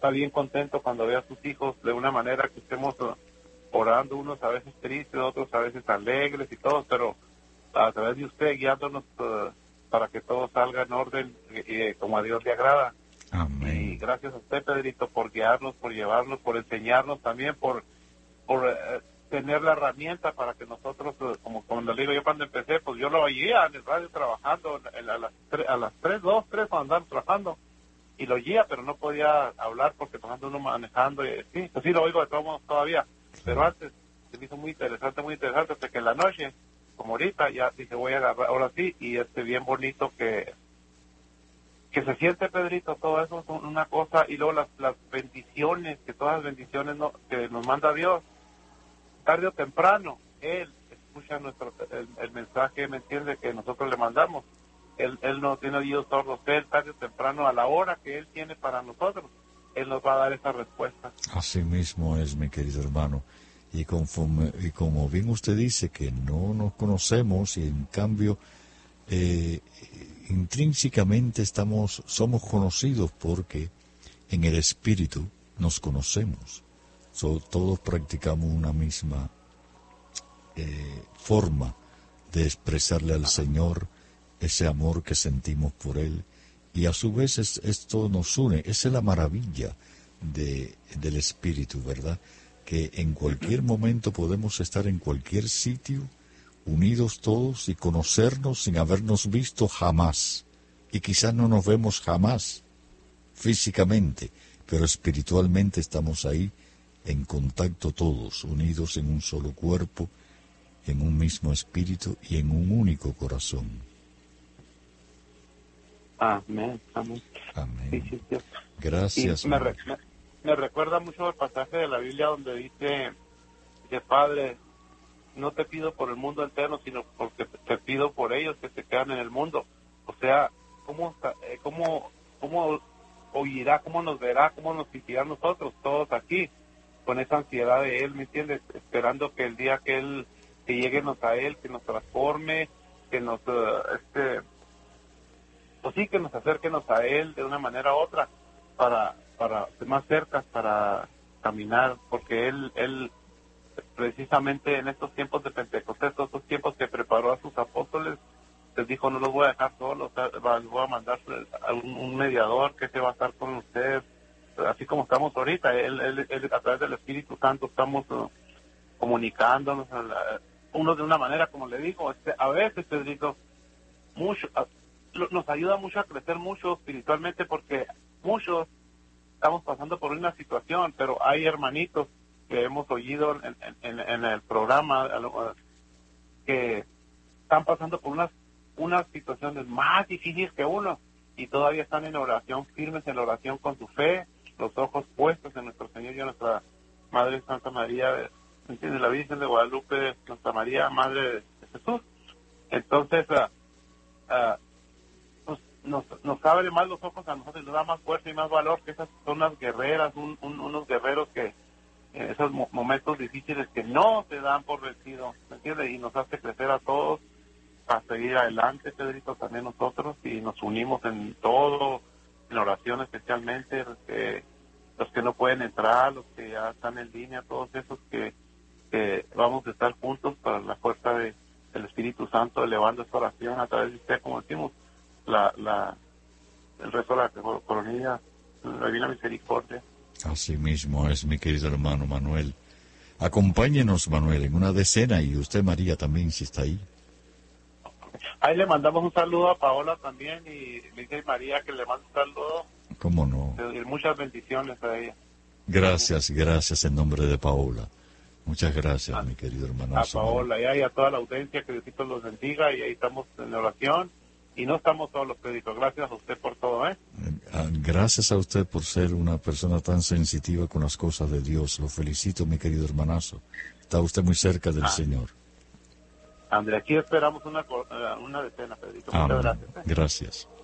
está bien contento cuando ve a sus hijos de una manera que estemos orando, unos a veces tristes, otros a veces alegres y todos, pero a través de usted guiándonos para que todo salga en orden como a Dios le agrada. Amén. Y gracias a usted, Pedrito, por guiarnos, por llevarnos, por enseñarnos también, por tener la herramienta para que nosotros, como cuando le digo yo cuando empecé, pues yo lo oía en el radio trabajando a las 3, 2, 3 cuando andaba trabajando, y lo oía, pero no podía hablar porque tomando uno manejando, y sí, pues sí lo oigo de todos modos todavía, pero antes se me hizo muy interesante, hasta que en la noche, como ahorita, ya dije voy a agarrar, ahora sí, y bien bonito que se siente, Pedrito, todo eso es una cosa, y luego las bendiciones, que todas las bendiciones que nos manda Dios, tarde o temprano, Él escucha el mensaje, ¿me entiende?, que nosotros le mandamos. Él no tiene oídos sordos, Él tarde o temprano, a la hora que Él tiene para nosotros, Él nos va a dar esa respuesta. Así mismo es, mi querido hermano. Y como bien usted dice, que no nos conocemos y en cambio intrínsecamente somos conocidos porque en el Espíritu nos conocemos. Todos practicamos una misma forma de expresarle al Señor ese amor que sentimos por Él, y a su vez esto nos une. Esa es la maravilla del Espíritu, ¿verdad? Que en cualquier momento podemos estar en cualquier sitio, unidos todos y conocernos sin habernos visto jamás. Y quizás no nos vemos jamás físicamente, pero espiritualmente estamos ahí en contacto todos, unidos en un solo cuerpo, en un mismo espíritu y en un único corazón. Amén, amén. Amén. Sí, sí. Gracias. Me recuerda mucho el pasaje de la Biblia donde dice, Padre, no te pido por el mundo entero, sino porque te pido por ellos que se quedan en el mundo. O sea, ¿cómo oirá, cómo nos verá, cómo nos visitará nosotros todos aquí, con esa ansiedad de Él, ¿me entiendes? Esperando que el día que lleguemos a Él, que nos transforme, que nos, pues sí, que nos acerquenos a Él de una manera u otra, para más cerca, para caminar, porque Él precisamente en estos tiempos de Pentecostés, estos tiempos que preparó a sus apóstoles, les dijo, no los voy a dejar solos, les voy a mandar a un mediador que se va a estar con ustedes, así como estamos ahorita. Él a través del Espíritu Santo estamos comunicándonos, uno de una manera, como le digo, a veces, Pedrito, nos ayuda mucho a crecer mucho espiritualmente, porque muchos estamos pasando por una situación, pero hay hermanitos que hemos oído en el programa que están pasando por unas situaciones más difíciles que uno, y todavía están en oración, firmes en la oración con su fe, los ojos puestos en nuestro Señor y en nuestra Madre Santa María, ¿entiendes?, la Virgen de Guadalupe, Santa María, Madre de Jesús. Entonces, pues nos abre más los ojos a nosotros, nos da más fuerza y más valor, que esas son unas guerreras, unos guerreros que en esos momentos difíciles que no se dan por vencido, ¿me entiendes? Y nos hace crecer a todos a seguir adelante, Pedrito, también nosotros, y nos unimos en todo, en oración especialmente, los que no pueden entrar, los que ya están en línea, todos esos que vamos a estar juntos para la fuerza del Espíritu Santo, elevando esta oración a través de usted, como decimos, el resto de la coronilla, la Divina Misericordia. Así mismo es, mi querido hermano Manuel. Acompáñenos, Manuel, en una decena, y usted, María, también, si está ahí. Ahí le mandamos un saludo a Paola también, y le dice María que le manda un saludo. ¿Cómo no? Y muchas bendiciones a ella. Gracias en nombre de Paola. Muchas gracias, mi querido hermano. A Paola y a toda la audiencia, que Diosito los bendiga, y ahí estamos en oración, y no estamos solos, Pedrito. Gracias a usted por todo, Gracias a usted por ser una persona tan sensitiva con las cosas de Dios. Lo felicito, mi querido hermanazo. Está usted muy cerca del Señor. André, aquí esperamos una decena, Pedrito. Muchas gracias. Gracias.